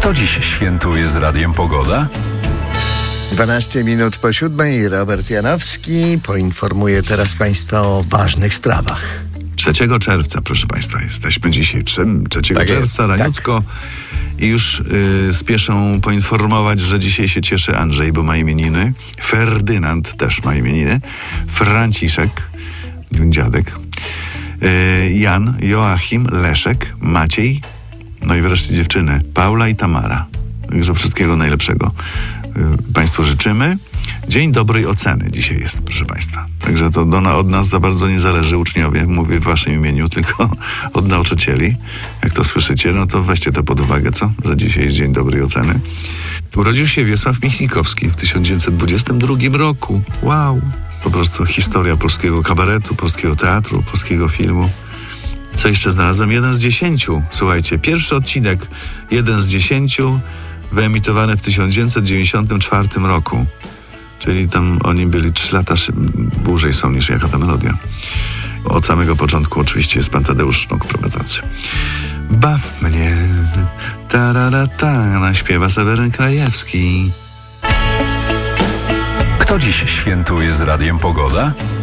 Kto dziś świętuje z Radiem Pogoda? 12 minut po 7. Robert Janowski poinformuje teraz Państwa o ważnych sprawach. 3 czerwca, proszę Państwa, jesteśmy dzisiaj 3 czerwca, raniutko. I już spieszę poinformować, że dzisiaj się cieszy Andrzej, bo ma imieniny. Ferdynand też ma imieniny. Franciszek, dziadek. Jan, Joachim, Leszek, Maciej. No i wreszcie dziewczyny, Paula i Tamara. Także wszystkiego najlepszego Państwu życzymy. Dzień dobrej oceny dzisiaj jest, proszę Państwa. Także to od nas za bardzo nie zależy, uczniowie. Mówię w Waszym imieniu, tylko od nauczycieli. Jak to słyszycie, no to weźcie to pod uwagę, co? Że dzisiaj jest Dzień dobrej oceny. Urodził się Wiesław Michnikowski w 1922 roku. Wow! Po prostu historia polskiego kabaretu, polskiego teatru, polskiego filmu. Co jeszcze znalazłem? 1 z 10. Słuchajcie, pierwszy odcinek 1 z 10 wyemitowany w 1994 roku. Czyli tam oni byli 3 lata dłużej są niż Jaka ta melodia. Od samego początku oczywiście jest pan Tadeusz Sznuk prowadzący. Baw mnie, ta śpiewa Seweryn Krajewski. Kto dziś świętuje z Radiem Pogoda?